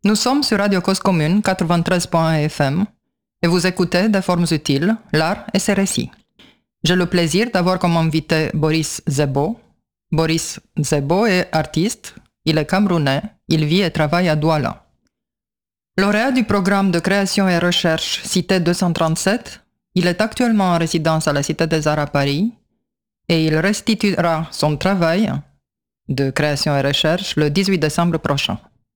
Nous sommes sur Radio Cause Commune 93.1 FM et vous écoutez Des formes utiles, l'art et ses récits. J'ai le plaisir d'avoir comme invité Boris Szebo. Boris Szebo est artiste, il est camerounais, il vit et travaille à Douala. Lauréat du programme de création et recherche Cité 237, il est actuellement en résidence à la Cité des Arts à Paris et il restituera son travail de création et recherche le 18 décembre prochain.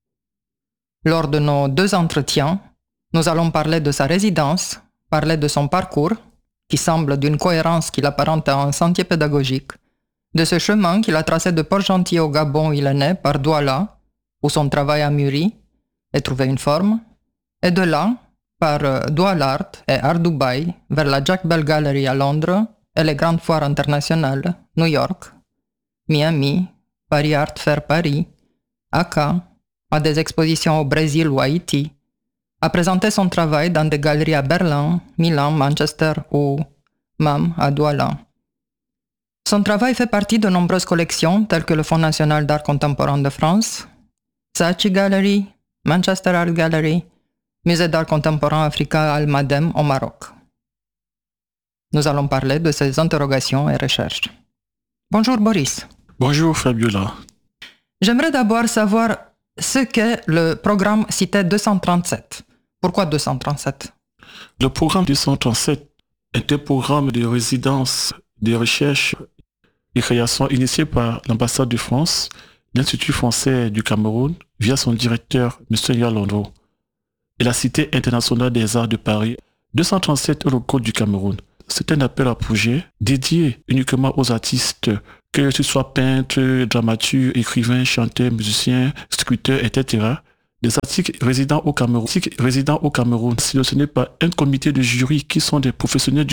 Lors de nos 2 entretiens, nous allons parler de sa résidence, parler de son parcours, qui semble d'une cohérence qui l'apparente à un sentier pédagogique, de ce chemin qu'il a tracé de Port-Gentil au Gabon où il est né, par Douala, où son travail a mûri et trouvé une forme, et de là, par Douala Art et Art Dubai, vers la Jack Bell Gallery à Londres et les grandes foires internationales, New York, Miami, Paris Art Fair Paris, Accra, à des expositions au Brésil ou Haïti, a présenté son travail dans des galeries à Berlin, Milan, Manchester ou même à Douala. Son travail fait partie de nombreuses collections telles que le Fonds national d'art contemporain de France, Saatchi Gallery, Manchester Art Gallery, Musée d'art contemporain africain à Al-Madem au Maroc. Nous allons parler de ses interrogations et recherches. Bonjour Boris. Bonjour Fabiola. J'aimerais d'abord savoir ce qu'est le programme Cité 237. Pourquoi 237? Le programme 237 est un programme de résidence, de recherche et création initié par l'ambassade de France, l'Institut français du Cameroun, via son directeur, M. Yalondo, et la Cité internationale des arts de Paris. 237 est le code du Cameroun. C'est un appel à projet dédié uniquement aux artistes, que ce soit peintres, dramaturges, écrivains, chanteurs, musiciens, sculpteurs, etc. Des artistes résidant au Cameroun, sélectionnés par un comité de jury qui sont des professionnels du